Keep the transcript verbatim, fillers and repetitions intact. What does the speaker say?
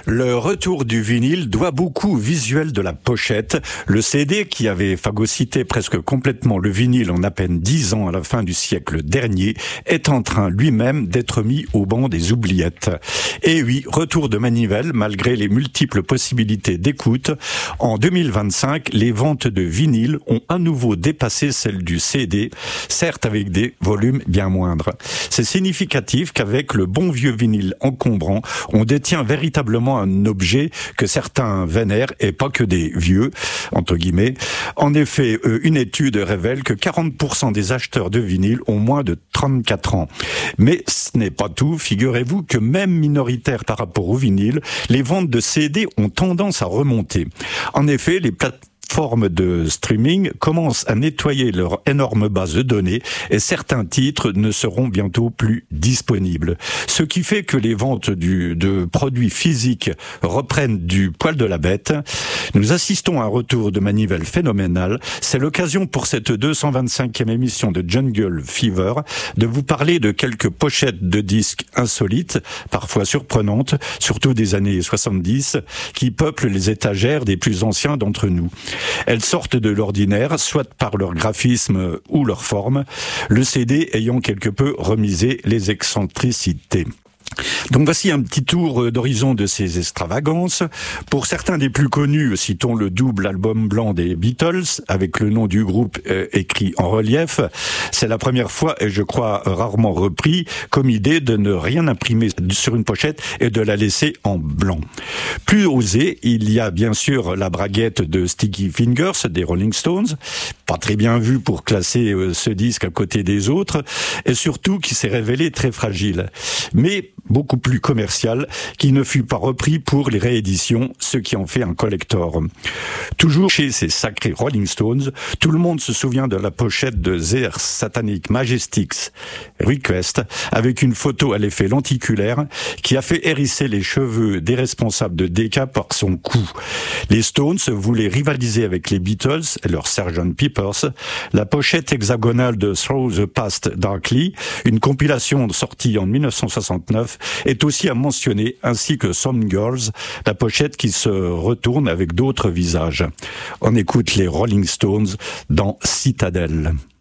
Le retour du vinyle doit beaucoup au visuel de la pochette. Le C D, qui avait phagocyté presque complètement le vinyle en à peine dix ans à la fin du siècle dernier, est en train lui-même d'être mis au banc des oubliettes. Et oui, retour de manivelle, malgré les multiples possibilités d'écoute. En deux mille vingt-cinq, les ventes de vinyle ont à nouveau dépassé celles du C D, certes avec des volumes bien moindres. C'est significatif qu'avec le bon vieux vinyle encombrant, on détient véritablement un objet que certains vénèrent, et pas que des vieux, entre guillemets. En effet, une étude révèle que quarante pour cent des acheteurs de vinyle ont moins de trente-quatre ans. Mais ce n'est pas tout. Figurez-vous que même minoritaires par rapport au vinyle, les ventes de C D ont tendance à remonter. En effet, les plateformes formes de streaming commencent à nettoyer leur énorme base de données et certains titres ne seront bientôt plus disponibles. Ce qui fait que les ventes du, de produits physiques reprennent du poil de la bête. Nous assistons à un retour de manivelle phénoménal. C'est l'occasion pour cette deux cent vingt-cinquième émission de Jungle Fever de vous parler de quelques pochettes de disques insolites, parfois surprenantes, surtout des années soixante-dix, qui peuplent les étagères des plus anciens d'entre nous. Elles sortent de l'ordinaire, soit par leur graphisme ou leur forme, le C D ayant quelque peu remisé les excentricités. Donc voici un petit tour d'horizon de ces extravagances. Pour certains des plus connus, citons le double album blanc des Beatles, avec le nom du groupe euh, écrit en relief. C'est la première fois, et je crois rarement repris, comme idée de ne rien imprimer sur une pochette et de la laisser en blanc. Plus osé, il y a bien sûr la braguette de Sticky Fingers des Rolling Stones, pas très bien vu pour classer euh, ce disque à côté des autres, et surtout qui s'est révélé très fragile. Mais beaucoup plus commercial, qui ne fut pas repris pour les rééditions, ce qui en fait un collector. Toujours chez ces sacrés Rolling Stones, tout le monde se souvient de la pochette de Their Satanic Majestics Request, avec une photo à l'effet lenticulaire, qui a fait hérisser les cheveux des responsables de Decca par son cou. Les Stones voulaient rivaliser avec les Beatles et leur sergent Pepper's. La pochette hexagonale de Through the Past Darkly, une compilation sortie en dix-neuf cent soixante-neuf, est aussi à mentionner, ainsi que Some Girls, la pochette qui se retourne avec d'autres visages. On écoute les Rolling Stones dans Citadel.